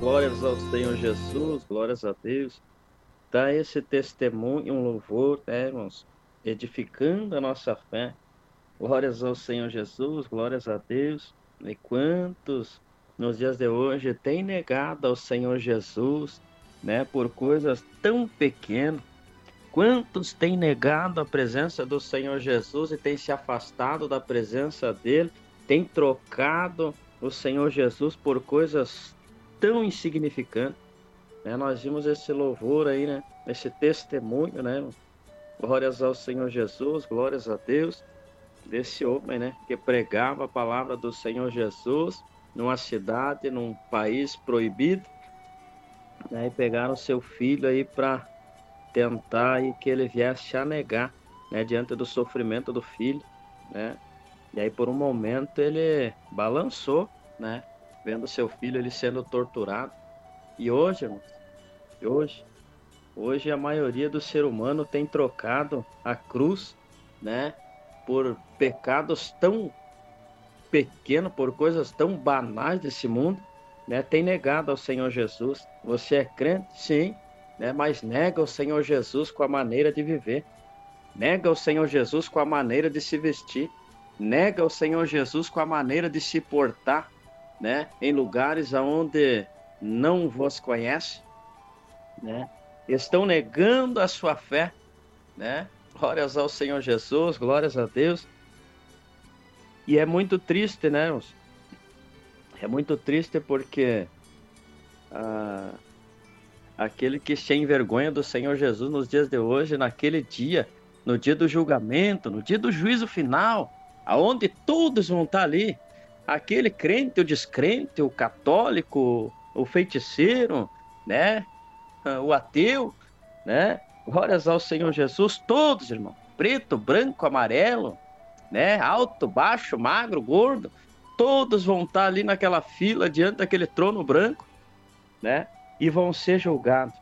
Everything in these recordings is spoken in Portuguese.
Glórias ao Senhor Jesus, glórias a Deus. Dá esse testemunho, um louvor, né, irmãos? Edificando a nossa fé. Glórias ao Senhor Jesus, glórias a Deus. E quantos nos dias de hoje têm negado ao Senhor Jesus, né, por coisas tão pequenas? Quantos têm negado a presença do Senhor Jesus e têm se afastado da presença dele, têm trocado o Senhor Jesus por coisas tão insignificantes, né? Nós vimos esse louvor aí, né? Esse testemunho, né? Glórias ao Senhor Jesus, glórias a Deus, desse homem, né? Que pregava a palavra do Senhor Jesus numa cidade, num país proibido, né? E pegaram seu filho aí para tentar e que ele viesse a negar, né, diante do sofrimento do filho, né? E aí por um momento ele balançou, né, vendo seu filho ele sendo torturado. E hoje, irmãos, hoje, hoje a maioria do ser humano tem trocado a cruz, né, por pecados tão pequenos, por coisas tão banais desse mundo, né? Tem negado ao Senhor Jesus. Você é crente? Sim, né? Mas nega o Senhor Jesus com a maneira de viver. Nega o Senhor Jesus com a maneira de se vestir. Nega o Senhor Jesus com a maneira de se portar, né? Em lugares onde não vos conhece, né? Estão negando a sua fé, né? Glórias ao Senhor Jesus, glórias a Deus. E é muito triste, né, irmãos? É muito triste porque ah, aquele que se envergonha do Senhor Jesus nos dias de hoje, naquele dia, no dia do julgamento, no dia do juízo final, aonde todos vão estar ali, aquele crente, o descrente, o católico, o feiticeiro, né, o ateu, né, glórias ao Senhor Jesus, todos, irmão, preto, branco, amarelo, né, alto, baixo, magro, gordo, todos vão estar ali naquela fila diante daquele trono branco, né, e vão ser julgados,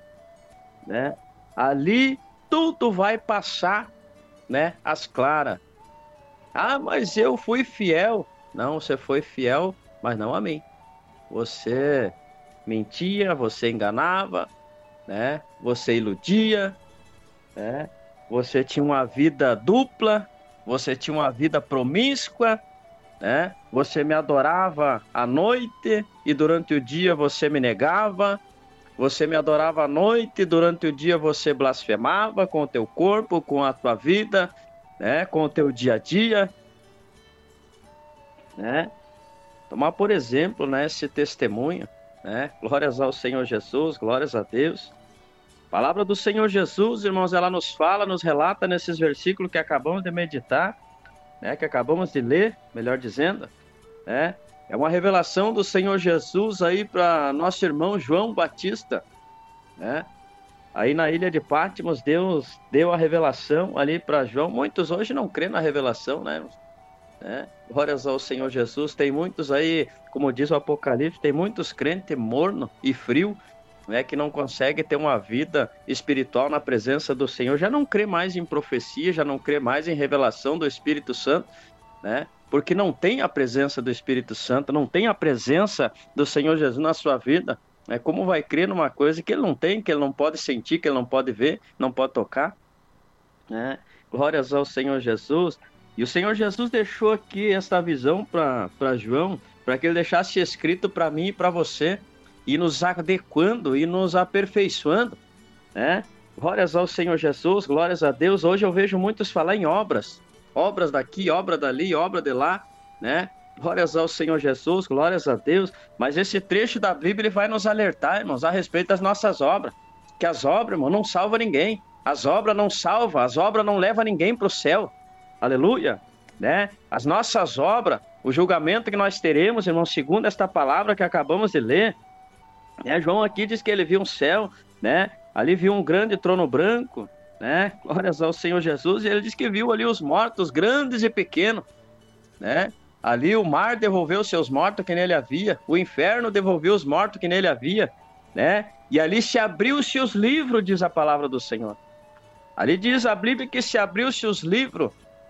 né? Ali tudo vai passar, né, às claras. Ah, mas eu fui fiel. Não, você foi fiel, mas não a mim. Você mentia, você enganava, né? Você iludia, né? Você tinha uma vida dupla, você tinha uma vida promíscua, né? Você me adorava à noite e durante o dia você me negava. Você me adorava à noite e durante o dia você blasfemava com o teu corpo, com a tua vida, né? Com o teu dia a dia, né? Tomar por exemplo, né, esse testemunho, né? Glórias ao Senhor Jesus, glórias a Deus. A palavra do Senhor Jesus, irmãos, ela nos fala, nos relata nesses versículos que acabamos de meditar, né? Que acabamos de ler, melhor dizendo, né? É uma revelação do Senhor Jesus aí para nosso irmão João Batista, né? Aí na ilha de Patmos, Deus deu a revelação ali para João. Muitos hoje não creem na revelação, né? Glórias ao Senhor Jesus. Tem muitos aí, como diz o Apocalipse, tem muitos crentes morno e frio, né? Que não conseguem ter uma vida espiritual na presença do Senhor. Já não crê mais em profecia, já não crê mais em revelação do Espírito Santo, né? Porque não tem a presença do Espírito Santo, não tem a presença do Senhor Jesus na sua vida. Como vai crer numa coisa que ele não tem, que ele não pode sentir, que ele não pode ver, não pode tocar, né? Glórias ao Senhor Jesus. E o Senhor Jesus deixou aqui essa visão para João, para que ele deixasse escrito para mim e para você, e nos adequando e nos aperfeiçoando, né? Glórias ao Senhor Jesus, glórias a Deus. Hoje eu vejo muitos falar em obras, obras daqui, obra dali, obra de lá, né? Glórias ao Senhor Jesus, glórias a Deus. Mas esse trecho da Bíblia ele vai nos alertar, irmãos, a respeito das nossas obras. Que as obras, irmão, não salvam ninguém. As obras não salvam, as obras não levam ninguém para o céu. Aleluia, né? As nossas obras, o julgamento que nós teremos, irmão, segundo esta palavra que acabamos de ler, né? João aqui diz que ele viu um céu, né? Ali viu um grande trono branco, né? Glórias ao Senhor Jesus. E ele diz que viu ali os mortos, grandes e pequenos, né? Ali o mar devolveu seus mortos que nele havia, o inferno devolveu os mortos que nele havia, né? E ali se abriu-se os livros, diz a palavra do Senhor. Ali diz a Bíblia que se abriu-se os livros,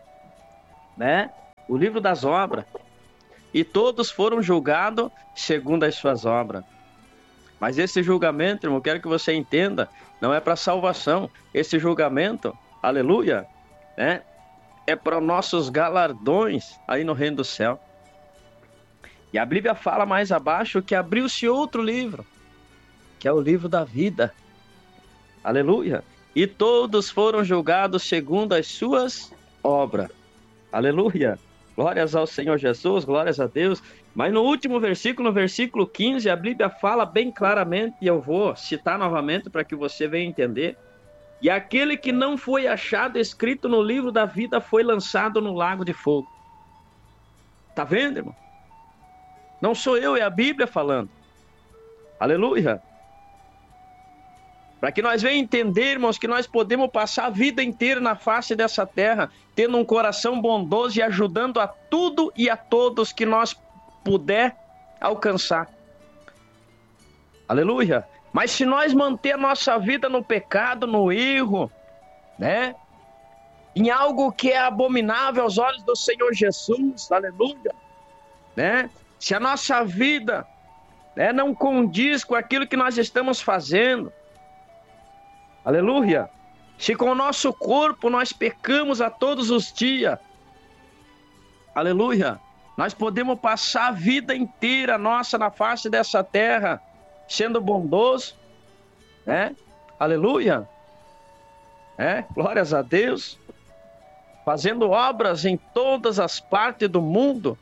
né? O livro das obras. E todos foram julgados segundo as suas obras. Mas esse julgamento, irmão, quero que você entenda, não é para salvação. Esse julgamento, aleluia, né, é para nossos galardões aí no reino do céu. E a Bíblia fala mais abaixo que abriu-se outro livro, que é o livro da vida. Aleluia. E todos foram julgados segundo as suas obras. Aleluia. Glórias ao Senhor Jesus, glórias a Deus. Mas no último versículo, no versículo 15, a Bíblia fala bem claramente, e eu vou citar novamente para que você venha entender. E aquele que não foi achado escrito no livro da vida foi lançado no lago de fogo. Tá vendo, irmão? Não sou eu, é a Bíblia falando. Aleluia. Para que nós venhamos entender, irmãos, que nós podemos passar a vida inteira na face dessa terra, tendo um coração bondoso e ajudando a tudo e a todos que nós puder alcançar. Aleluia. Mas se nós manter a nossa vida no pecado, no erro, né? Em algo que é abominável aos olhos do Senhor Jesus, aleluia, né? Se a nossa vida, né, não condiz com aquilo que nós estamos fazendo, aleluia, se com o nosso corpo nós pecamos a todos os dias, aleluia, nós podemos passar a vida inteira nossa na face dessa terra, sendo bondoso, né? Aleluia, glórias a Deus, fazendo obras em todas as partes do mundo,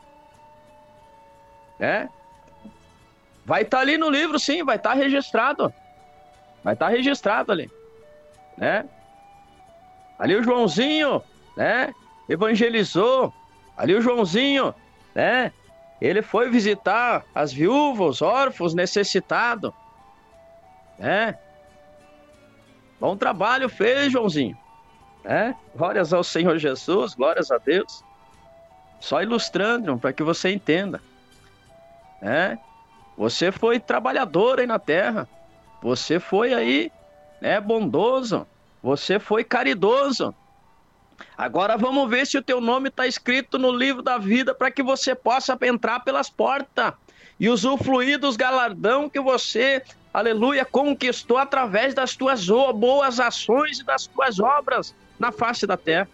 né? Vai estar ali no livro, sim, vai estar registrado. Vai estar registrado ali, né? Ali o Joãozinho, né, evangelizou. Ali o Joãozinho, né, ele foi visitar as viúvas, os órfãos, necessitados, né? Bom trabalho fez, Joãozinho, né? Glórias ao Senhor Jesus, glórias a Deus. Só ilustrando, para que você entenda, né? Você foi trabalhador aí na terra. Você foi aí, né, bondoso. Você foi caridoso. Agora vamos ver se o teu nome está escrito no livro da vida para que você possa entrar pelas portas e usufruir dos galardão que você, aleluia, conquistou através das tuas boas ações e das tuas obras na face da terra.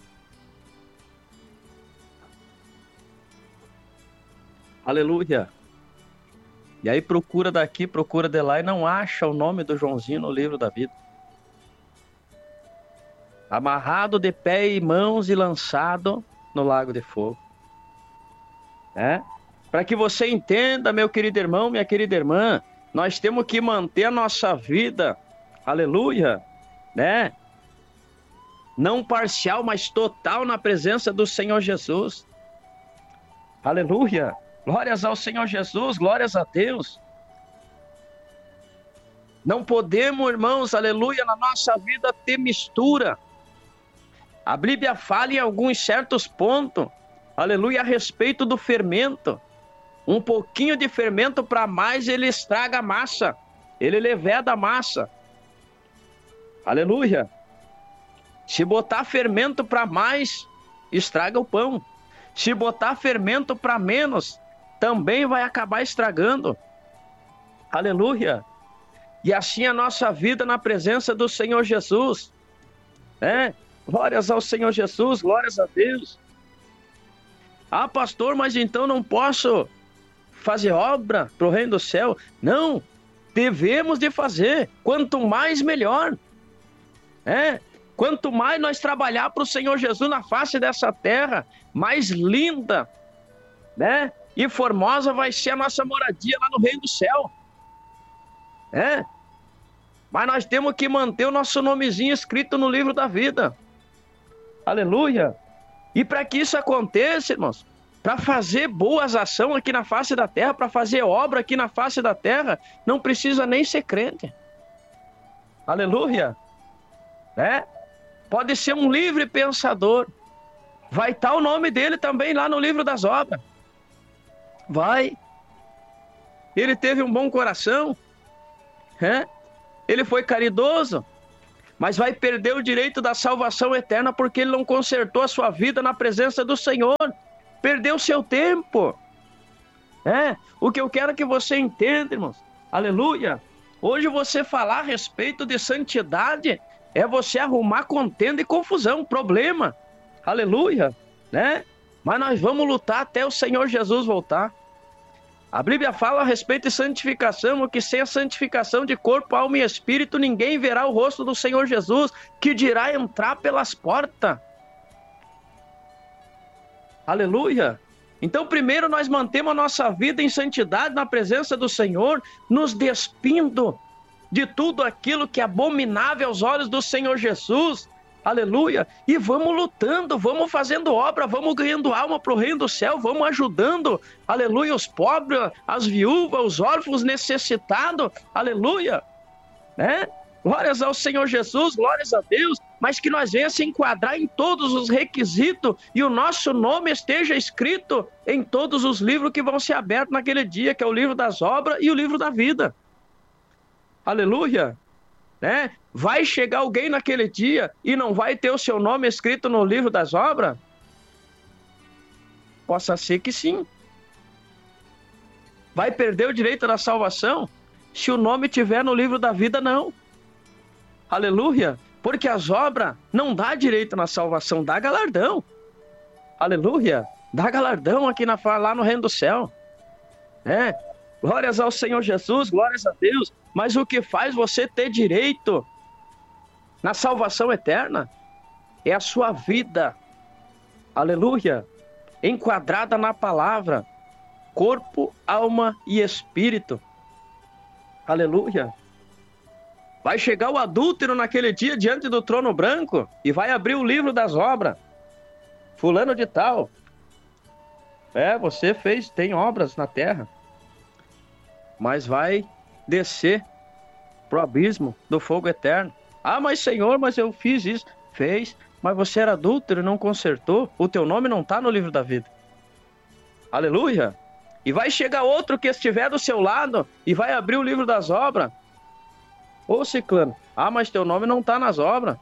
Aleluia. E aí procura daqui, procura de lá e não acha o nome do Joãozinho no livro da vida. Amarrado de pé e mãos e lançado no lago de fogo. Para que você entenda, meu querido irmão, minha querida irmã, nós temos que manter a nossa vida, aleluia, né? Não parcial, mas total na presença do Senhor Jesus. Aleluia. Glórias ao Senhor Jesus, glórias a Deus. Não podemos, irmãos, aleluia, na nossa vida ter mistura. A Bíblia fala em alguns certos pontos, aleluia, a respeito do fermento. Um pouquinho de fermento para mais, ele estraga a massa. Ele leveda a massa. Aleluia. Se botar fermento para mais, estraga o pão. Se botar fermento para menos, também vai acabar estragando. Aleluia. E assim a nossa vida na presença do Senhor Jesus. Glórias ao Senhor Jesus, glórias a Deus. Ah, pastor, mas então não posso fazer obra para o reino do céu? Não, devemos de fazer. Quanto mais, melhor. Quanto mais nós trabalhar para o Senhor Jesus na face dessa terra, mais linda, né, e formosa vai ser a nossa moradia lá no reino do céu. Mas nós temos que manter o nosso nomezinho escrito no livro da vida. Aleluia. E para que isso aconteça, irmãos, para fazer boas ações aqui na face da terra, para fazer obra aqui na face da terra, não precisa nem ser crente. Aleluia. Pode ser um livre pensador. Vai estar o nome dele também lá no livro das obras. Vai. Ele teve um bom coração. Ele foi caridoso. Mas vai perder o direito da salvação eterna porque ele não consertou a sua vida na presença do Senhor. Perdeu o seu tempo. O que eu quero que você entenda, irmãos, Aleluia. Hoje você falar a respeito de santidade é você arrumar contenda e confusão, problema. Aleluia, né? Mas nós vamos lutar até o Senhor Jesus voltar. A Bíblia fala a respeito de santificação, que sem a santificação de corpo, alma e espírito, ninguém verá o rosto do Senhor Jesus, que dirá entrar pelas portas. Aleluia. Então, primeiro nós mantemos a nossa vida em santidade na presença do Senhor, nos despindo de tudo aquilo que é abominável aos olhos do Senhor Jesus. Aleluia. E vamos lutando, vamos fazendo obra, vamos ganhando alma para o reino do céu, vamos ajudando, aleluia, os pobres, as viúvas, os órfãos necessitados, aleluia, né? Glórias ao Senhor Jesus, glórias a Deus, mas que nós venhamos se enquadrar em todos os requisitos e o nosso nome esteja escrito em todos os livros que vão ser abertos naquele dia, que é o livro das obras e o livro da vida. Aleluia, né? Vai chegar alguém naquele dia e não vai ter o seu nome escrito no livro das obras? Possa ser que sim. Vai perder o direito da salvação se o nome estiver no livro da vida? Não. Aleluia, porque as obras não dá direito na salvação, dá galardão. Aleluia, dá galardão aqui lá no reino do céu, né? Glórias ao Senhor Jesus, glórias a Deus. Mas o que faz você ter direito na salvação eterna é a sua vida, aleluia, enquadrada na palavra, corpo, alma e espírito, aleluia. Vai chegar o adúltero naquele dia diante do trono branco e vai abrir o livro das obras. Fulano de tal, você tem obras na terra, mas vai descer pro abismo do fogo eterno. Ah, mas Senhor, mas eu fiz isso. Fez, mas você era adúltero e não consertou. O teu nome não está no livro da vida. Aleluia. E vai chegar outro que estiver do seu lado e vai abrir o livro das obras. Ô ciclano, ah, mas teu nome não está nas obras.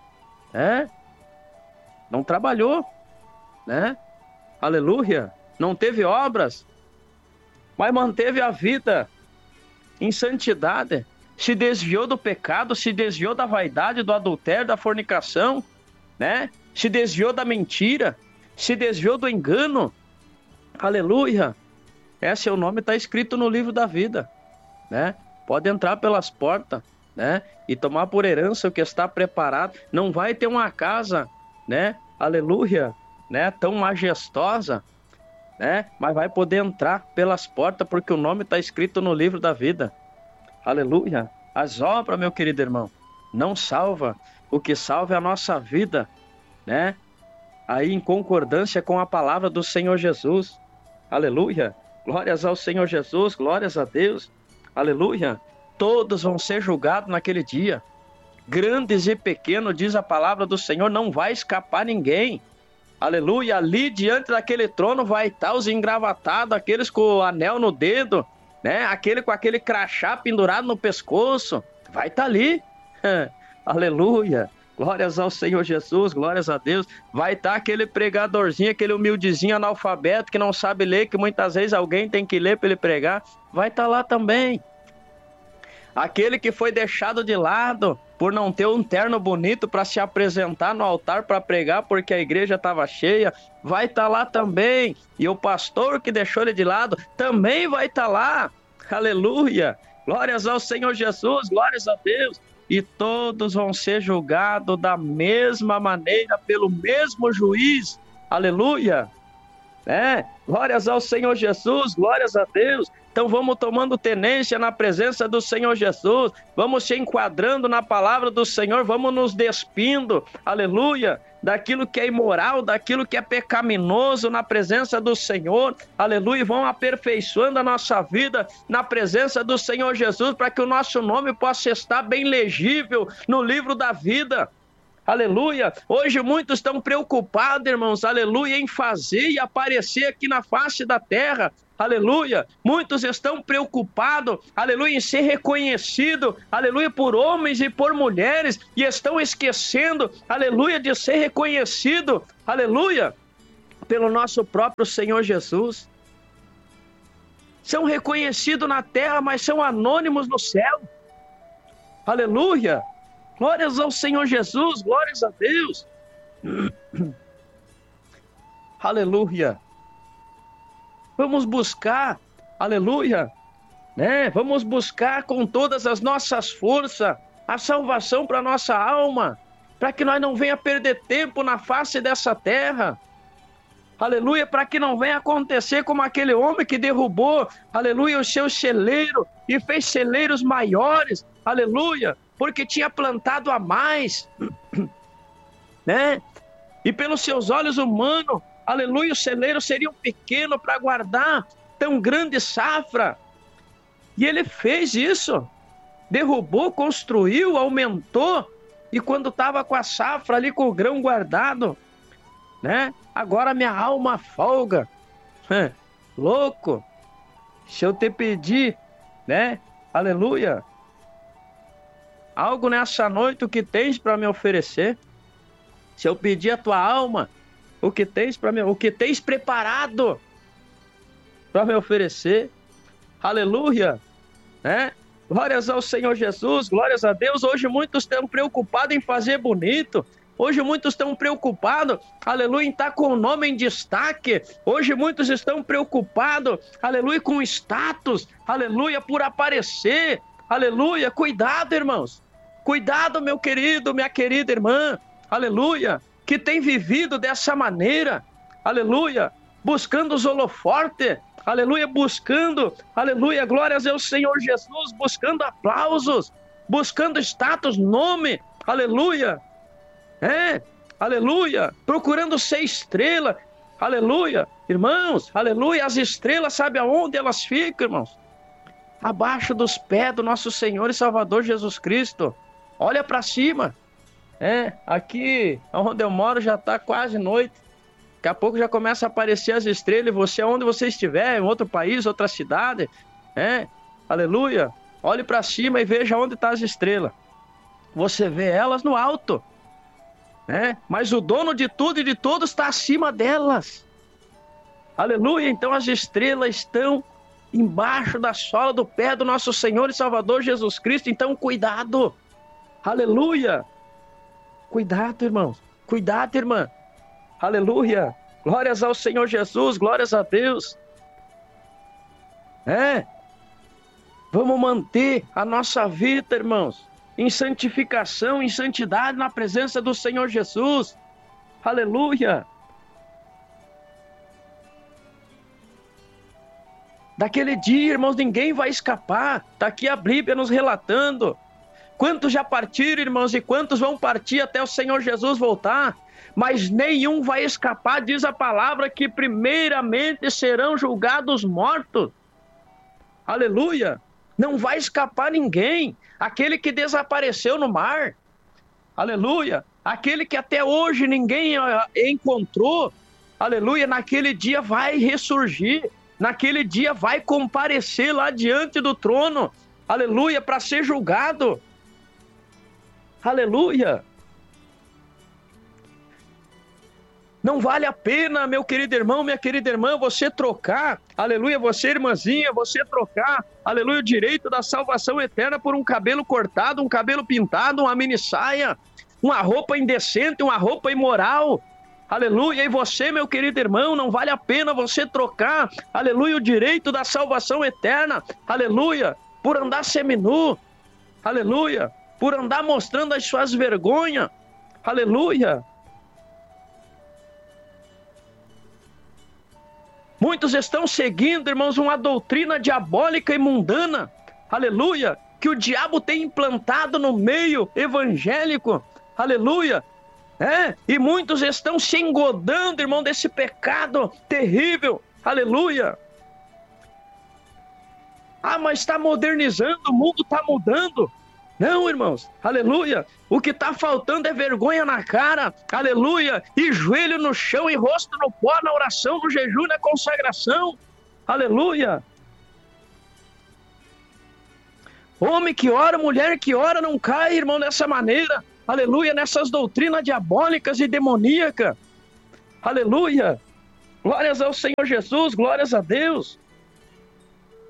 Não trabalhou, né? Aleluia. Não teve obras, mas manteve a vida em santidade. Se desviou do pecado, se desviou da vaidade, do adultério, da fornicação, né? Se desviou da mentira, se desviou do engano. Aleluia. Seu nome está escrito no livro da vida, né? Pode entrar pelas portas, né? E tomar por herança o que está preparado. Não vai ter uma casa, né? Aleluia, né? Tão majestosa, né? Mas vai poder entrar pelas portas porque o nome está escrito no livro da vida. Aleluia. As obras, meu querido irmão, não salva. O que salva é a nossa vida, né? Aí em concordância com a palavra do Senhor Jesus. Aleluia. Glórias ao Senhor Jesus, glórias a Deus. Aleluia. Todos vão ser julgados naquele dia. Grandes e pequenos, diz a palavra do Senhor, não vai escapar ninguém. Aleluia. Ali diante daquele trono vai estar os engravatados, aqueles com o anel no dedo, né? Aquele com aquele crachá pendurado no pescoço, vai estar ali. Aleluia. Glórias ao Senhor Jesus, glórias a Deus. Vai estar aquele pregadorzinho, aquele humildezinho analfabeto que não sabe ler, que muitas vezes alguém tem que ler para ele pregar. Vai estar lá também. Aquele que foi deixado de lado por não ter um terno bonito para se apresentar no altar para pregar porque a igreja estava cheia, vai estar lá também. E o pastor que deixou ele de lado também vai estar lá. Aleluia. Glórias ao Senhor Jesus, glórias a Deus. E todos vão ser julgados da mesma maneira, pelo mesmo juiz. Aleluia. Glórias ao Senhor Jesus, glórias a Deus. Então vamos tomando tenência na presença do Senhor Jesus, vamos se enquadrando na palavra do Senhor, vamos nos despindo, aleluia, daquilo que é imoral, daquilo que é pecaminoso na presença do Senhor, aleluia, e vamos aperfeiçoando a nossa vida na presença do Senhor Jesus, para que o nosso nome possa estar bem legível no livro da vida. Aleluia. Hoje muitos estão preocupados, irmãos, aleluia, em fazer e aparecer aqui na face da terra. Aleluia. Muitos estão preocupados, aleluia, em ser reconhecido, aleluia, por homens e por mulheres, e estão esquecendo, aleluia, de ser reconhecido, aleluia, pelo nosso próprio Senhor Jesus. são reconhecidos na terra, mas são anônimos no céu. Aleluia! Glórias ao Senhor Jesus, glórias a Deus. Aleluia! Vamos buscar, aleluia, né? Vamos buscar com todas as nossas forças a salvação para nossa alma, para que nós não venha perder tempo na face dessa terra. Aleluia, para que não venha acontecer como aquele homem que derrubou, aleluia, o seu celeiro e fez celeiros maiores, aleluia, porque tinha plantado a mais, né? E pelos seus olhos humanos, aleluia, o celeiro seria pequeno para guardar tão grande safra. E ele fez isso, derrubou, construiu, aumentou, e quando estava com a safra ali, com o grão guardado, né? Agora minha alma folga. Louco. Se eu te pedir, né? Aleluia. Algo nessa noite, o que tens para me oferecer? Se eu pedir a tua alma, o que tens para o que tens preparado para me oferecer? Aleluia, né? Glórias ao Senhor Jesus, glórias a Deus. Hoje muitos estão preocupados em fazer bonito. Hoje muitos estão preocupados, aleluia, em estar com o nome em destaque. Hoje muitos estão preocupados, aleluia, com status, aleluia, por aparecer. Aleluia, cuidado, irmãos. Cuidado, meu querido, minha querida irmã. Aleluia, que tem vivido dessa maneira, aleluia, buscando os holofortes, aleluia, buscando, aleluia, glórias ao Senhor Jesus, buscando aplausos, buscando status, nome, aleluia, aleluia, procurando ser estrela, aleluia, irmãos, aleluia, as estrelas, sabe aonde elas ficam, irmãos? Abaixo dos pés do nosso Senhor e Salvador Jesus Cristo. Olha para cima. Aqui onde eu moro já está quase noite. Daqui a pouco já começa a aparecer as estrelas. E você, onde você estiver, em outro país, outra cidade, aleluia, olhe para cima e veja onde estão as estrelas. Você vê elas no alto, mas o dono de tudo e de todos está acima delas. Aleluia, então as estrelas estão embaixo da sola do pé do nosso Senhor e Salvador Jesus Cristo. Então cuidado, aleluia. Cuidado, irmãos. Cuidado, irmã. Aleluia. Glórias ao Senhor Jesus. Glórias a Deus. Vamos manter a nossa vida, irmãos, em santificação, em santidade, na presença do Senhor Jesus. Aleluia. Daquele dia, irmãos, ninguém vai escapar. Está aqui a Bíblia nos relatando. Quantos já partiram, irmãos, e quantos vão partir até o Senhor Jesus voltar? Mas nenhum vai escapar, diz a palavra, que primeiramente serão julgados mortos. Aleluia! Não vai escapar ninguém. Aquele que desapareceu no mar. Aleluia! Aquele que até hoje ninguém encontrou. Aleluia! Naquele dia vai ressurgir. Naquele dia vai comparecer lá diante do trono. Aleluia! Para ser julgado. Aleluia! Não vale a pena, meu querido irmão, minha querida irmã, você trocar, aleluia, você irmãzinha, você trocar, aleluia, o direito da salvação eterna por um cabelo cortado, um cabelo pintado, uma mini saia, uma roupa indecente, uma roupa imoral. Aleluia, e você, meu querido irmão, não vale a pena você trocar, aleluia, o direito da salvação eterna, aleluia, por andar seminu, aleluia, por andar mostrando as suas vergonhas, aleluia. Muitos estão seguindo, irmãos, uma doutrina diabólica e mundana, aleluia, que o diabo tem implantado no meio evangélico, aleluia, e muitos estão se engodando, irmão, desse pecado terrível, aleluia. Mas está modernizando, o mundo está mudando. Não, irmãos, aleluia, o que está faltando é vergonha na cara, aleluia, e joelho no chão e rosto no pó, na oração, no jejum, na consagração, aleluia. Homem que ora, mulher que ora, não cai, irmão, dessa maneira, aleluia, nessas doutrinas diabólicas e demoníacas, aleluia, glórias ao Senhor Jesus, glórias a Deus.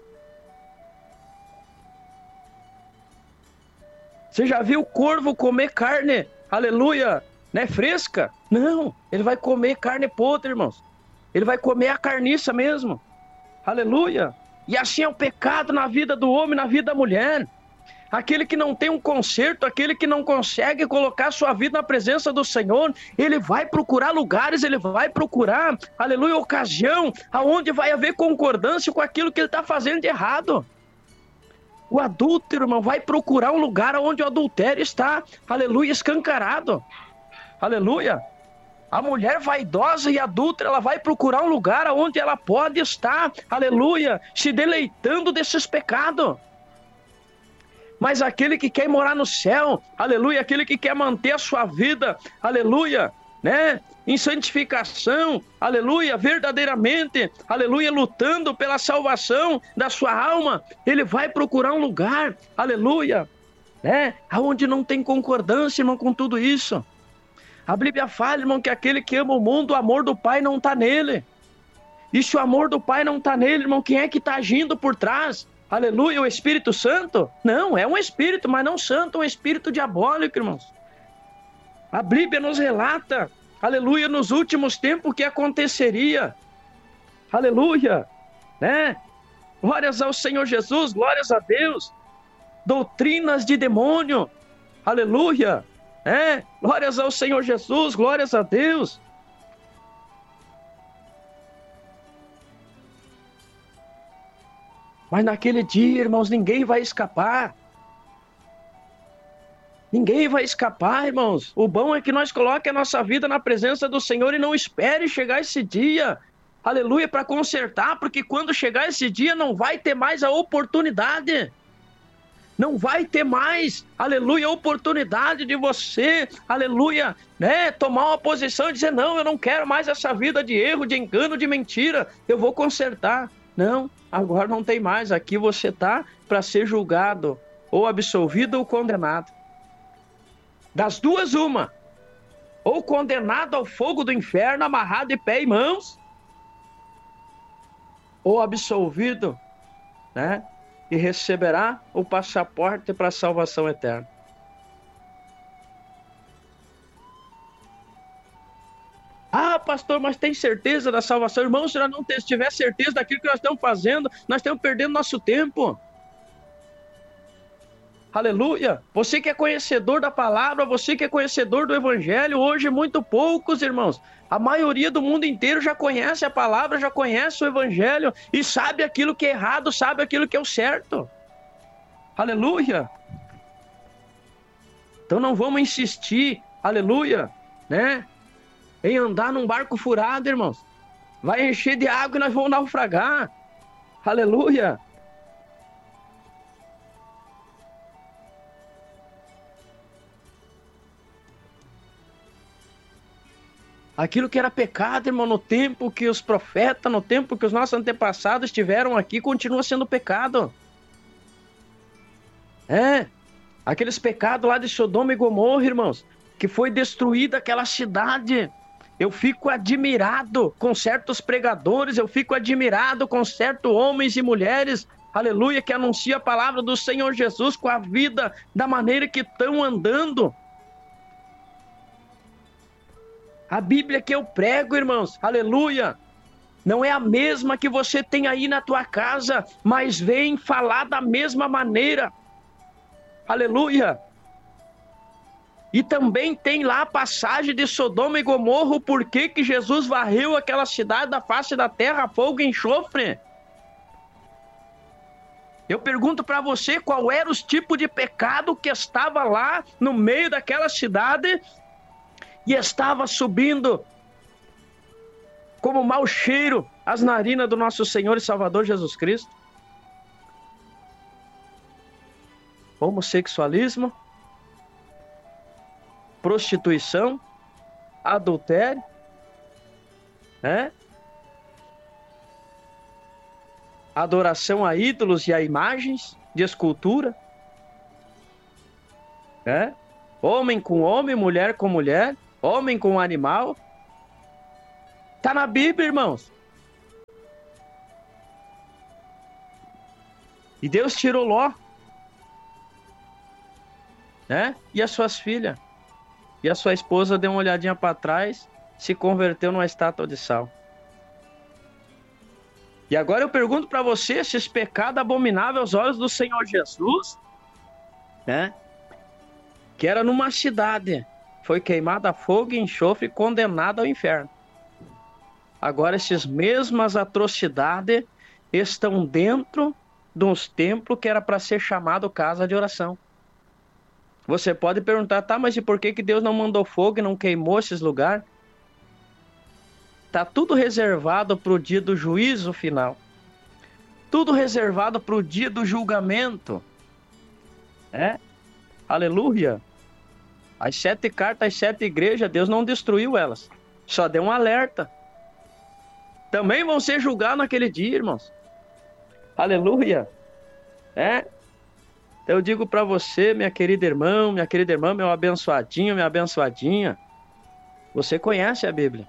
Você já viu o corvo comer carne, aleluia, né, fresca? Não, ele vai comer carne podre, irmãos. Ele vai comer a carniça mesmo, aleluia. E assim é o pecado na vida do homem, na vida da mulher. Aquele que não tem um conserto, aquele que não consegue colocar sua vida na presença do Senhor, ele vai procurar lugares, ele vai procurar, aleluia, ocasião, aonde vai haver concordância com aquilo que ele está fazendo de errado. O adúltero, irmão, vai procurar um lugar onde o adultério está, aleluia, escancarado, aleluia. A mulher vaidosa e adúltera, ela vai procurar um lugar onde ela pode estar, aleluia, se deleitando desses pecados. Mas aquele que quer morar no céu, aleluia, aquele que quer manter a sua vida, aleluia, né, em santificação, aleluia, verdadeiramente, aleluia, lutando pela salvação da sua alma, ele vai procurar um lugar, aleluia, né, onde não tem concordância, irmão, com tudo isso. A Bíblia fala, irmão, que aquele que ama o mundo, o amor do Pai não está nele. E se o amor do Pai não está nele, irmão, quem é que está agindo por trás? Aleluia, o Espírito Santo? Não, é um Espírito, mas não santo, é um Espírito diabólico, irmãos. A Bíblia nos relata, aleluia, nos últimos tempos o que aconteceria. Aleluia, né? Glórias ao Senhor Jesus, glórias a Deus. Doutrinas de demônio, aleluia, né? Glórias ao Senhor Jesus, glórias a Deus. Mas naquele dia, irmãos, ninguém vai escapar. Ninguém vai escapar, irmãos. O bom é que nós coloquemos a nossa vida na presença do Senhor e não espere chegar esse dia, aleluia, para consertar, porque quando chegar esse dia não vai ter mais a oportunidade. Não vai ter mais, aleluia, a oportunidade de você, aleluia, né, tomar uma posição e dizer, não, eu não quero mais essa vida de erro, de engano, de mentira, eu vou consertar. Não, agora não tem mais, aqui você está para ser julgado, ou absolvido ou condenado. Das duas, uma, ou condenado ao fogo do inferno, amarrado de pé e mãos, ou absolvido, né, e receberá o passaporte para a salvação eterna. Ah, pastor, mas tem certeza da salvação? Irmão, se nós não tiver certeza daquilo que nós estamos fazendo, nós estamos perdendo nosso tempo. Aleluia. Você que é conhecedor da palavra, você que é conhecedor do evangelho, hoje muito poucos, irmãos. A maioria do mundo inteiro já conhece a palavra, já conhece o evangelho e sabe aquilo que é errado, sabe aquilo que é o certo. Aleluia. Então não vamos insistir, aleluia, né, em andar num barco furado, irmãos. Vai encher de água e nós vamos naufragar. Aleluia. Aquilo que era pecado, irmão, no tempo que os profetas, no tempo que os nossos antepassados estiveram aqui, continua sendo pecado. Aqueles pecados lá de Sodoma e Gomorra, irmãos, que foi destruída aquela cidade. Eu fico admirado com certos pregadores, eu fico admirado com certos homens e mulheres, aleluia, que anunciam a palavra do Senhor Jesus com a vida da maneira que estão andando. A Bíblia que eu prego, irmãos, aleluia, não é a mesma que você tem aí na tua casa, mas vem falar da mesma maneira. Aleluia. E também tem lá a passagem de Sodoma e Gomorra, o porquê que Jesus varreu aquela cidade da face da terra, fogo e enxofre. Eu pergunto para você qual era os tipos de pecado que estava lá no meio daquela cidade e estava subindo como mau cheiro às narinas do nosso Senhor e Salvador Jesus Cristo. Homossexualismo, prostituição, adultério, adoração a ídolos e a imagens de escultura, homem com homem, mulher com mulher, homem com animal. Está na Bíblia, irmãos. E Deus tirou Ló. né? E as suas filhas? E a sua esposa deu uma olhadinha para trás, se converteu numa estátua de sal. E agora eu pergunto para você, esses pecados abomináveis aos olhos do Senhor Jesus, né? Que era numa cidade, foi queimada a fogo e enxofre e condenada ao inferno. Agora essas mesmas atrocidades estão dentro de uns templos que era para ser chamado casa de oração. Você pode perguntar, tá, mas e por que Deus não mandou fogo e não queimou esses lugares? Tá tudo reservado para o dia do juízo final. Tudo reservado para o dia do julgamento. Aleluia. As 7 cartas, as 7 igrejas, Deus não destruiu elas. Só deu um alerta. Também vão ser julgados naquele dia, irmãos. Aleluia. Eu digo para você, minha querida irmã, meu abençoadinho, minha abençoadinha. Você conhece a Bíblia.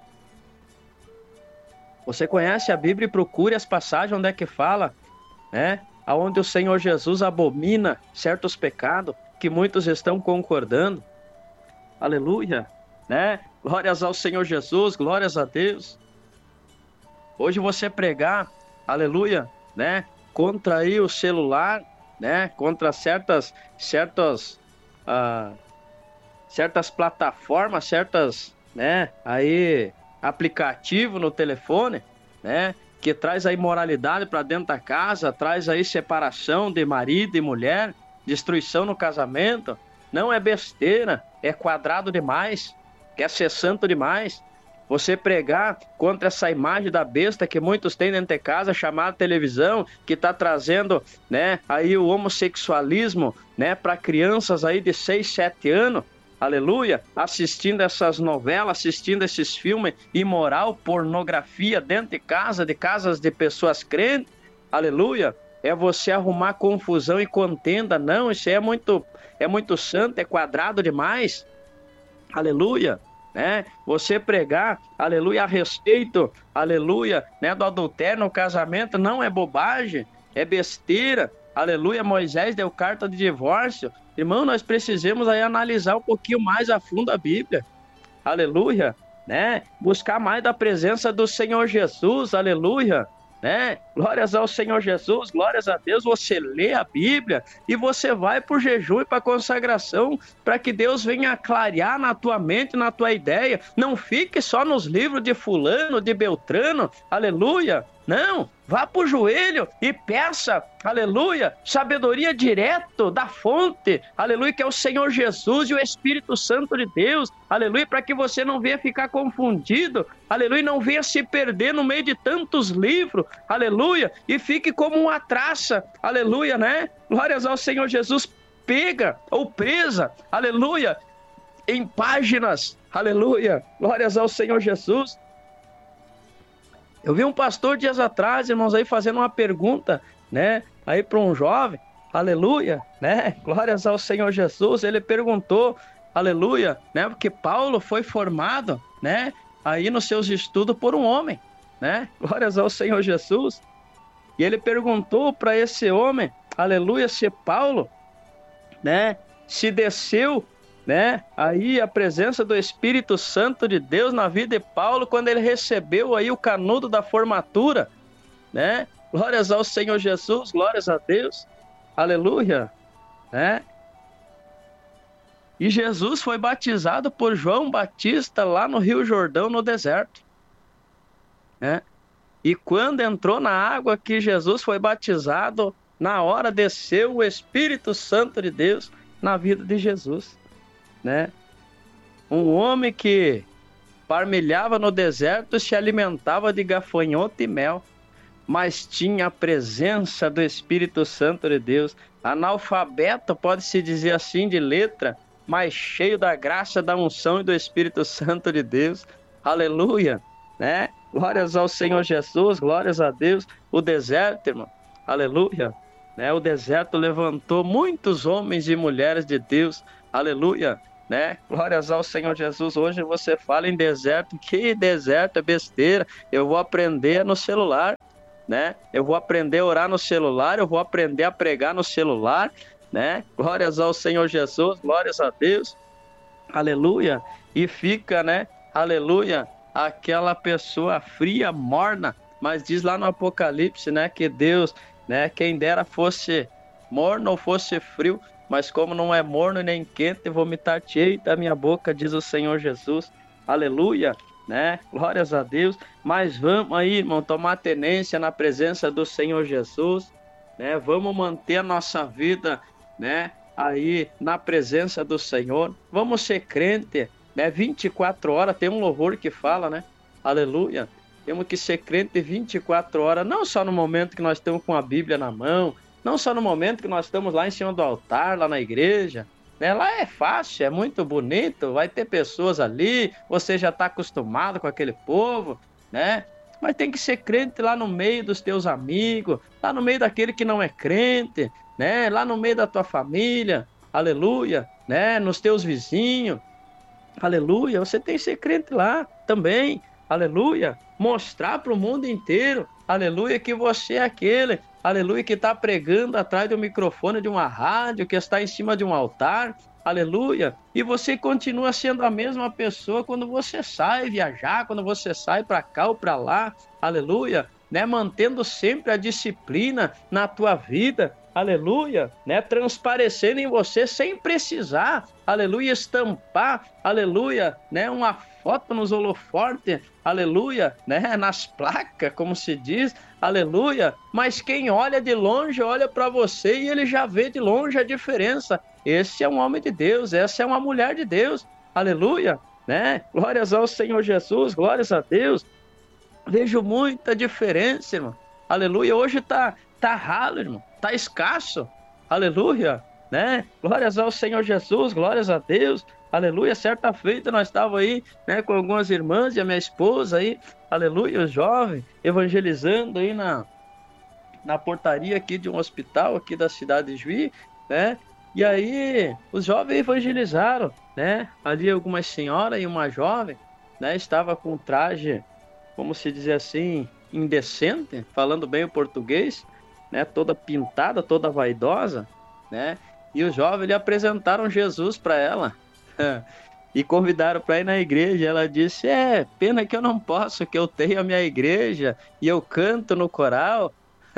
Você conhece a Bíblia e procure as passagens onde é que fala, aonde o Senhor Jesus abomina certos pecados que muitos estão concordando. Aleluia, Glórias ao Senhor Jesus, glórias a Deus. Hoje você pregar, aleluia, contra aí o celular, contra certas plataformas, aí aplicativo no telefone, que traz a imoralidade para dentro da casa, traz aí separação de marido e mulher, destruição no casamento. Não é besteira, é quadrado demais, quer ser santo demais. Você pregar contra essa imagem da besta que muitos têm dentro de casa, chamada televisão, que está trazendo, aí o homossexualismo, para crianças aí de 6, 7 anos, aleluia, assistindo essas novelas, assistindo esses filmes imoral, pornografia dentro de casas de pessoas crentes, aleluia, é você arrumar confusão e contenda. Não, isso aí é muito santo, é quadrado demais, aleluia. Você pregar, aleluia, a respeito, aleluia, do adultério no casamento, não é bobagem, é besteira, aleluia. Moisés deu carta de divórcio. Irmão, nós precisamos aí analisar um pouquinho mais a fundo a Bíblia, aleluia, buscar mais da presença do Senhor Jesus, aleluia, glórias ao Senhor Jesus, glórias a Deus. Você lê a Bíblia e você vai para o jejum e para a consagração, para que Deus venha clarear na tua mente, na tua ideia. Não fique só nos livros de fulano, de Beltrano, aleluia. Não, vá para o joelho e peça, aleluia, sabedoria direto da fonte, aleluia, que é o Senhor Jesus e o Espírito Santo de Deus, aleluia, para que você não venha ficar confundido, aleluia, não venha se perder no meio de tantos livros, aleluia, e fique como uma traça, aleluia, Glórias ao Senhor Jesus, pega ou presa, aleluia, em páginas, aleluia, glórias ao Senhor Jesus. Eu vi um pastor dias atrás, irmãos, aí fazendo uma pergunta, aí para um jovem, aleluia, glórias ao Senhor Jesus. Ele perguntou, aleluia, porque Paulo foi formado, aí nos seus estudos por um homem, glórias ao Senhor Jesus. E ele perguntou para esse homem, aleluia, se Paulo, se desceu, aí a presença do Espírito Santo de Deus na vida de Paulo, quando ele recebeu aí o canudo da formatura, glórias ao Senhor Jesus, glórias a Deus, aleluia, E Jesus foi batizado por João Batista lá no Rio Jordão, no deserto, E quando entrou na água que Jesus foi batizado, na hora desceu o Espírito Santo de Deus na vida de Jesus, Um homem que parmilhava no deserto, se alimentava de gafanhoto e mel, mas tinha a presença do Espírito Santo de Deus. Analfabeto, pode-se dizer assim, de letra, mas cheio da graça, da unção e do Espírito Santo de Deus. Aleluia, Glórias ao Senhor Jesus, glórias a Deus. O deserto, irmão, aleluia, O deserto levantou muitos homens e mulheres de Deus, aleluia, Glórias ao Senhor Jesus. Hoje você fala em deserto, que deserto é besteira. Eu vou aprender no celular, Eu vou aprender a orar no celular, eu vou aprender a pregar no celular, né? Glórias ao Senhor Jesus, glórias a Deus, aleluia, e fica, né? Aleluia, aquela pessoa fria, morna, mas diz lá no Apocalipse, né, que Deus, né, quem dera fosse morno ou fosse frio, mas como não é morno nem quente, vomitar-te-ei da minha boca, diz o Senhor Jesus, aleluia, né, glórias a Deus, mas vamos aí, irmão, tomar tenência na presença do Senhor Jesus, né, vamos manter a nossa vida, né, aí na presença do Senhor, vamos ser crente, né, 24 horas, tem um louvor que fala, né, aleluia, temos que ser crente 24 horas, não só no momento que nós estamos com a Bíblia na mão, não só no momento que nós estamos lá em cima do altar, lá na igreja, né? Lá é fácil, é muito bonito, vai ter pessoas ali, você já está acostumado com aquele povo, né? Mas tem que ser crente lá no meio dos teus amigos, lá no meio daquele que não é crente, né? Lá no meio da tua família, aleluia, né? Nos teus vizinhos, aleluia, você tem que ser crente lá também, aleluia, mostrar para o mundo inteiro, aleluia, que você é aquele, aleluia, que está pregando atrás do microfone de uma rádio, que está em cima de um altar, aleluia, e você continua sendo a mesma pessoa quando você sai viajar, quando você sai para cá ou para lá, aleluia, né, mantendo sempre a disciplina na tua vida, aleluia, né, transparecendo em você sem precisar, aleluia, estampar, aleluia, né, uma foto nos holofortes, aleluia, né, nas placas, como se diz, aleluia, mas quem olha de longe, olha para você e ele já vê de longe a diferença, esse é um homem de Deus, essa é uma mulher de Deus, aleluia, né, glórias ao Senhor Jesus, glórias a Deus, vejo muita diferença, irmão, aleluia, hoje tá ralo, irmão, tá escasso, aleluia, né, glórias ao Senhor Jesus, glórias a Deus, aleluia, certa feita nós estávamos aí, né, com algumas irmãs e a minha esposa aí, aleluia, os jovens, evangelizando aí na portaria aqui de um hospital aqui da cidade de Juí, né, e aí os jovens evangelizaram, né, ali algumas senhoras e uma jovem, né, estava com um traje, como se dizer assim, indecente, falando bem o português, né, toda pintada, toda vaidosa, né, e os jovens lhe apresentaram Jesus para ela, e convidaram para ir na igreja. Ela disse, pena que eu não posso, que eu tenho a minha igreja, e eu canto no coral,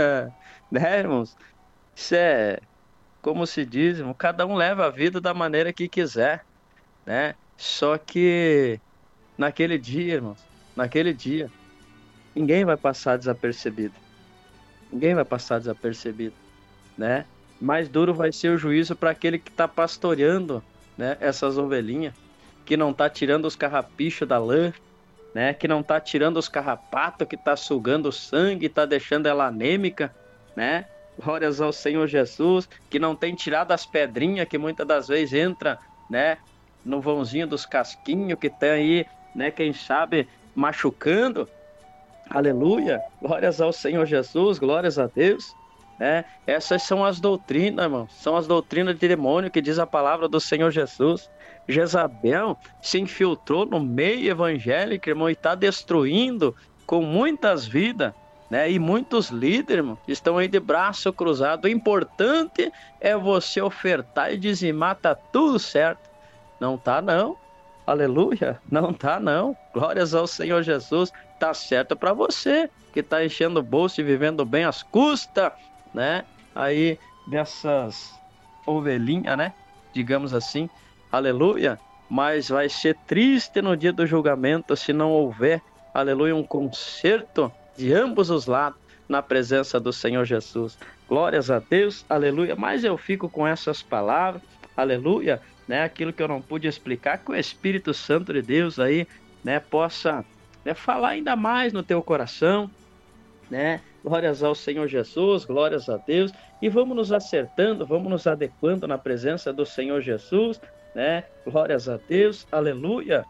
né, irmãos, isso é, como se diz, irmão, cada um leva a vida da maneira que quiser, né, só que naquele dia, irmãos, naquele dia, ninguém vai passar desapercebido. Ninguém vai passar desapercebido, né? Mais duro vai ser o juízo para aquele que está pastoreando, né, essas ovelhinhas, que não está tirando os carrapichos da lã, né? Que não está tirando os carrapatos, que está sugando o sangue, está deixando ela anêmica, né? Glórias ao Senhor Jesus, que não tem tirado as pedrinhas que muitas das vezes entra, né, no vãozinho dos casquinhos que tem aí, né, quem sabe machucando. Aleluia, glórias ao Senhor Jesus, glórias a Deus, né? Essas são as doutrinas, irmão, são as doutrinas de demônio que diz a palavra do Senhor Jesus. Jezabel se infiltrou no meio evangélico, irmão, e está destruindo com muitas vidas, né? E muitos líderes, irmão, estão aí de braço cruzado. O importante é você ofertar e dizimar, tá tudo certo. Não tá não, aleluia, não tá não, glórias ao Senhor Jesus, tá certo para você, que tá enchendo o bolso e vivendo bem às custas, né, aí dessas ovelhinhas, né, digamos assim, aleluia, mas vai ser triste no dia do julgamento se não houver, aleluia, um conserto de ambos os lados na presença do Senhor Jesus, glórias a Deus, aleluia, mas eu fico com essas palavras, aleluia, né, aquilo que eu não pude explicar, que o Espírito Santo de Deus aí, né, possa, né, falar ainda mais no teu coração, né, glórias ao Senhor Jesus, glórias a Deus, e vamos nos acertando, vamos nos adequando na presença do Senhor Jesus, né, glórias a Deus, aleluia,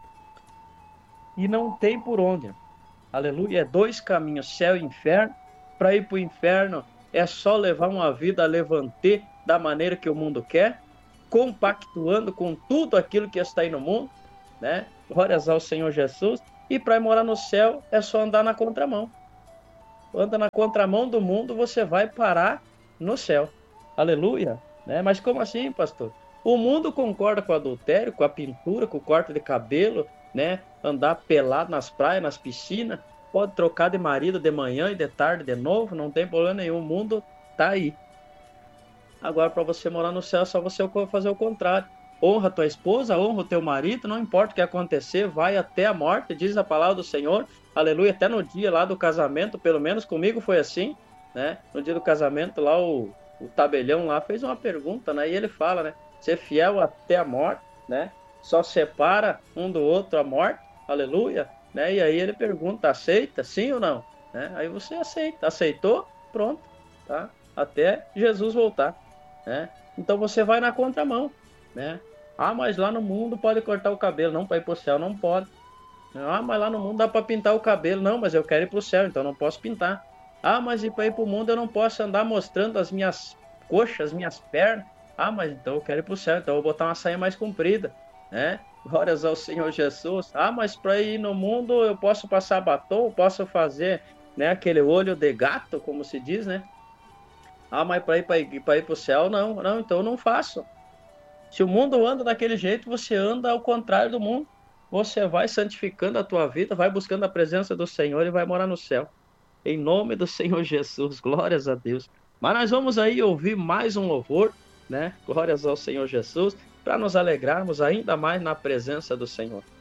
e não tem por onde, aleluia, é dois caminhos, céu e inferno. Para ir para o inferno é só levar uma vida a levantar da maneira que o mundo quer, compactuando com tudo aquilo que está aí no mundo, né? Glórias ao Senhor Jesus. E para ir morar no céu é só andar na contramão. Anda na contramão do mundo, você vai parar no céu. Aleluia. né? Mas como assim, pastor? O mundo concorda com o adultério, com a pintura, com o corte de cabelo, né? Andar pelado nas praias, nas piscinas, pode trocar de marido de manhã e de tarde de novo, não tem problema nenhum. O mundo tá aí. Agora, para você morar no céu, é só você fazer o contrário. Honra tua esposa, honra o teu marido, não importa o que acontecer, vai até a morte, diz a palavra do Senhor. Aleluia, até no dia lá do casamento, pelo menos comigo foi assim, né? No dia do casamento lá, o tabelião lá fez uma pergunta, né? E ele fala, né? Ser fiel até a morte, né? Só separa um do outro a morte, aleluia, né? E aí ele pergunta, aceita, sim ou não? Né? Aí você aceita, aceitou, pronto, tá? Até Jesus voltar, né? Então você vai na contramão, né? Ah, mas lá no mundo pode cortar o cabelo, não, para ir para o céu não pode. Ah, mas lá no mundo dá para pintar o cabelo, não, mas eu quero ir para o céu, então não posso pintar. Ah, mas para ir para o mundo eu não posso andar mostrando as minhas coxas, as minhas pernas. Ah, mas então eu quero ir para o céu, então eu vou botar uma saia mais comprida, né? Glórias ao Senhor Jesus. Ah, mas para ir no mundo eu posso passar batom, eu posso fazer, né, aquele olho de gato, como se diz, né? Ah, mas para ir para o céu, não, não, então eu não faço. Se o mundo anda daquele jeito, você anda ao contrário do mundo. Você vai santificando a tua vida, vai buscando a presença do Senhor e vai morar no céu. Em nome do Senhor Jesus, glórias a Deus. Mas nós vamos aí ouvir mais um louvor, né? Glórias ao Senhor Jesus, para nos alegrarmos ainda mais na presença do Senhor.